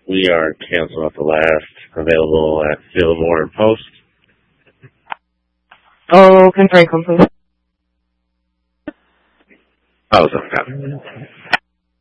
We are canceling off the last available at Fillmore and Post. Oh, can try complete. Oh, sorry.